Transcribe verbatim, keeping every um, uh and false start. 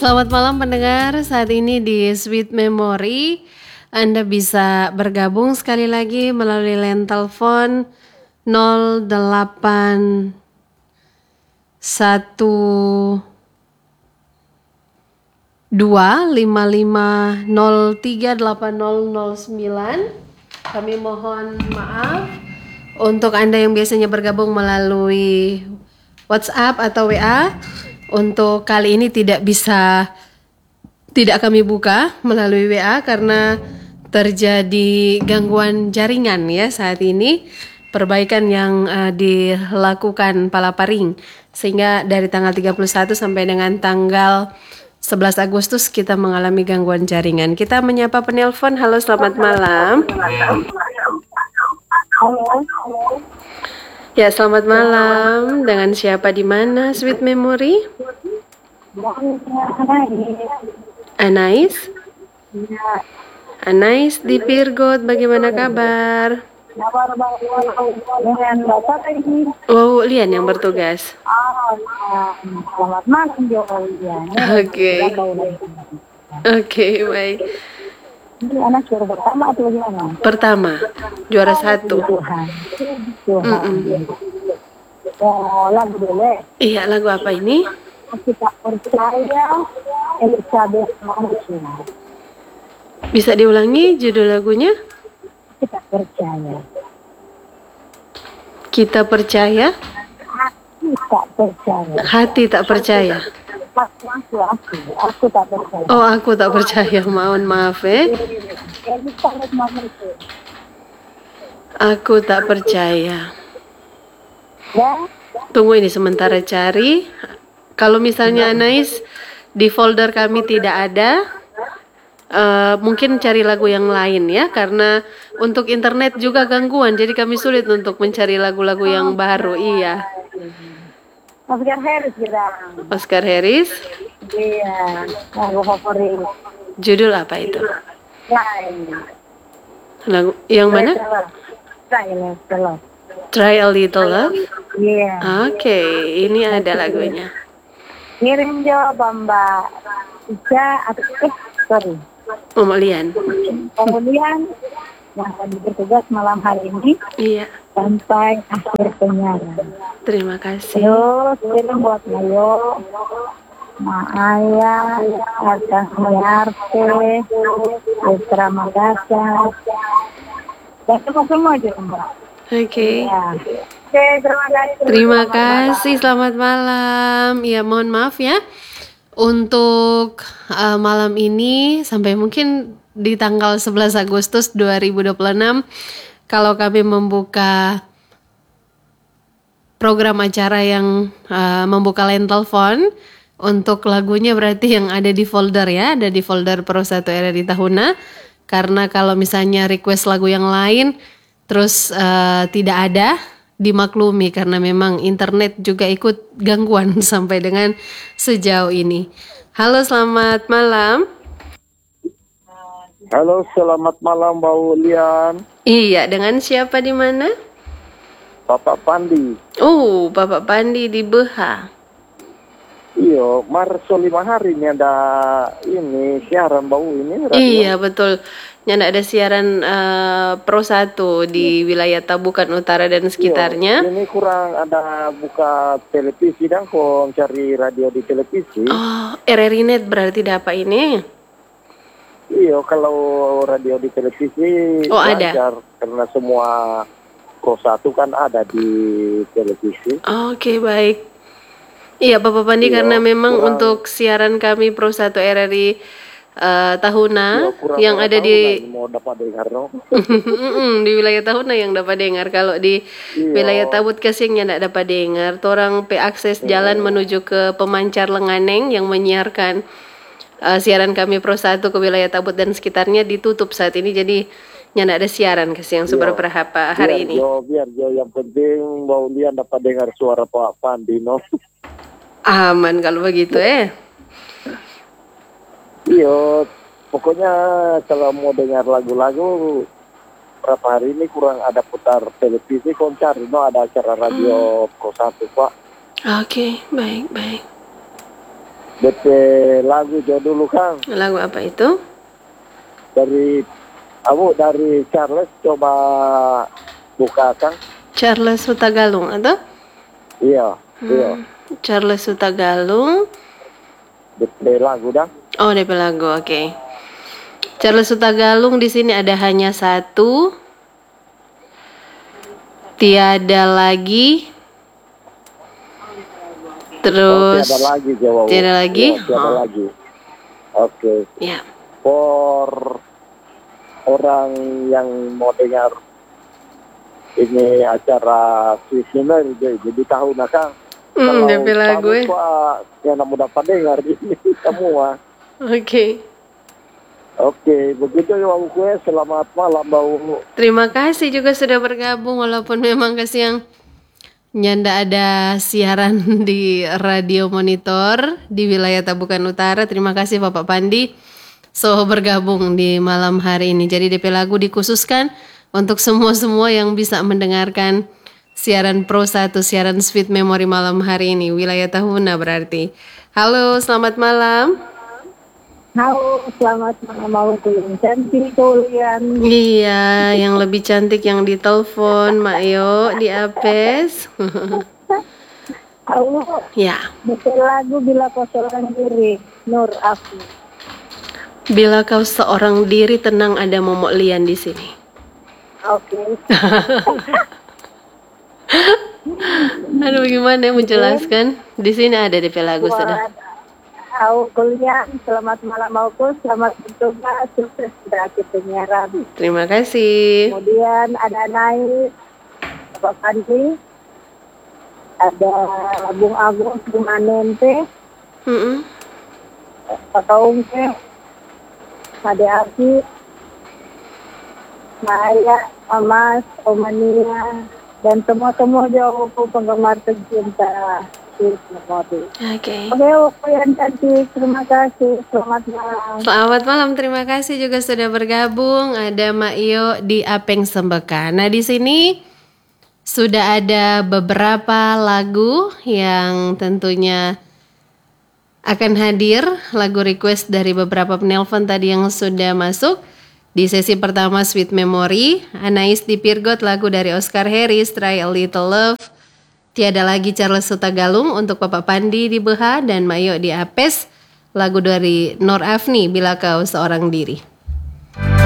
Selamat malam pendengar, saat ini di Sweet Memory Anda bisa bergabung sekali lagi melalui line telepon nol delapan satu dua lima lima nol tiga delapan nol nol sembilan. Kami mohon maaf untuk Anda yang biasanya bergabung melalui WhatsApp atau W A. Untuk kali ini tidak bisa tidak kami buka melalui W A karena terjadi gangguan jaringan ya saat ini. Perbaikan yang uh, dilakukan Palaparing, sehingga dari tanggal tiga puluh satu sampai dengan tanggal sebelas Agustus kita mengalami gangguan jaringan. Kita menyapa penelpon. Halo, selamat malam. Ya, selamat malam. Dengan siapa di mana, Sweet Memory? Anais? Anais di Pirgot, bagaimana kabar? Dengan Bapak ini. Oh, Lian yang bertugas. Oh, selamat malam juga Lian. Oke. Oke, baik. Ini anak juara pertama atau bagaimana? Pertama, juara satu. Tuhan. Tuhan. Mm-mm. Oh, lagu boleh. Iya, lagu apa ini? Kita percaya Elizabeth Manusia. Bisa diulangi judul lagunya? Kita percaya. Kita percaya, Kita percaya. hati tak percaya. Aku, aku, aku, aku tak percaya. Oh, aku tak percaya. Mohon maaf eh. Elizabeth Manusia. Aku tak percaya. Ya, Tunggu ini sementara cari. Kalau misalnya Anais di folder kami tidak ada, uh, mungkin cari lagu yang lain ya, karena untuk internet juga gangguan, jadi kami sulit untuk mencari lagu-lagu yang baru. Iya. Oscar Harris kita. Oscar Harris. Iya, lagu favorit. Judul apa itu? Lain. Lagu yang mana? Lain, Lain. Try a Little Love. Iya. Oke, ini ada lagunya. Kirim jawaban Mbak Ica atau eh sorry. Oh, Lian. Kemudian yang tadi bertugas malam hari ini Iya. sampai akhir penyiaran. Terima kasih. Terus kirim buat Mayo, Maaya, Arkan Muyarte, Putra Makassar, dan semua-semua aja Mbak. Oke. Ya. Oke, terima kasih. Terima kasih, selamat malam. Ya, mohon maaf ya untuk uh, malam ini sampai mungkin di tanggal sebelas Agustus dua ribu dua puluh enam kalau kami membuka program acara yang uh, membuka line telepon untuk lagunya berarti yang ada di folder ya, ada di folder Pro satu R R I Tahuna. Karena kalau misalnya request lagu yang lain terus uh, tidak ada, dimaklumi karena memang internet juga ikut gangguan sampai dengan sejauh ini. Halo, selamat malam. Halo, selamat malam Mbak Ulian. Iya, dengan siapa di mana? Bapak Pandi. Oh, Bapak Pandi di Beha. Iyo, Marso lima hari ini ada ini siaran Mbak U ini. Radio. Iya, betul. Yang ada siaran uh, Pro satu di wilayah Tabukan Utara dan sekitarnya. Iyo, ini kurang ada buka televisi dan kok cari radio di televisi. Oh, R R I Net berarti dapat ini. Iyo, kalau radio di televisi oh, lancar, ada. Karena semua Pro satu kan ada di televisi. Oke, okay, baik. Iya, Bapak Pandi, iyo, karena memang kurang, untuk siaran kami Pro satu R R I Uh, Tahuna iyo, yang ada di mau dapat dengar, no? di wilayah Tahuna yang dapat dengar. Kalau di iyo. wilayah Tabut Kesingnya tidak dapat dengar. Torang pe akses iyo. jalan menuju ke pemancar Lenganeng yang menyiarkan uh, siaran kami Pro satu ke wilayah Tabut dan sekitarnya ditutup saat ini, jadi tidak ada siaran ke siang seberapa hari biar ini. Jo, biar Jo, yang penting Mbak Ulian dapat dengar suara Pak Pandi, no? Aman kalau begitu eh. Iya, pokoknya kalau mau dengar lagu-lagu berapa hari ini kurang ada putar televisi koncar, no ada acara radio hmm. Pro satu Pak. Oke, okay, baik baik. D P lagu jauh dulu Kang. Lagu apa itu? Dari Abu dari Charles coba buka Kang. Charles Hutagalung atau? Iya, iya. Hmm, Charles Hutagalung. D P lagu dah. Oh, D P lagu, oke. Charles Hutagalung di sini ada hanya satu. Tiada lagi. Terus Oh, tiada lagi jawab. tiada lagi? Iya, tiada Oh. lagi. Oke. Ya. For orang yang mau dengar ini acara Swisner jadi tahu nah Kang. Hmm, D P lagu kamu ya. Pak yang namu dapat dengar ini semua. Oke. Oke, begitu ya Bang Kue. Selamat malam Bau. Terima kasih juga sudah bergabung walaupun memang kesiang nyanda ada siaran di radio monitor di wilayah Tabukan Utara. Terima kasih Bapak Pandi so bergabung di malam hari ini. Jadi D P lagu dikhususkan untuk semua-semua yang bisa mendengarkan siaran Pro satu, siaran Sweet Memory malam hari ini. Wilayah Tahuna berarti. Halo, selamat malam. Halo, selamat malam mau kuliah cantik kuliah. Iya, yang lebih cantik yang ditelepon, Mak Yo di Apes. Halo, Ya, betul lagu bila kau seorang diri, Nur Afi. bila kau seorang diri tenang ada momok lian di sini. Oke. Aduh, gimana menjelaskan? Di sini ada D P lagu sudah. Aku kuliah, selamat malam aku, selamat bertugas, sukses berakhir penyiaran. Terima kasih. Kemudian ada Naik, Bapak Pandi, ada Bung Agung, Bung Anente, Mm-mm. Pak Kaungke, Ade Arfi, Maya, Mas, Omania, dan semua-semua jauh penggemar tercinta. Oke, Oke. Oke, yang cantik, terima kasih, selamat malam. Selamat malam, terima kasih juga sudah bergabung. Ada Mak Iyo di Apeng Sembeka. Nah, di sini sudah ada beberapa lagu yang tentunya akan hadir, lagu request dari beberapa penelpon tadi yang sudah masuk. Di sesi pertama Sweet Memory, Anais di Pirgot, lagu dari Oscar Harris, Try a Little Love. Tiada lagi Charles Hutagalung untuk Bapak Pandi di Beha dan Mayo di Apes, lagu dari Nur Afni, Bila Kau Seorang Diri.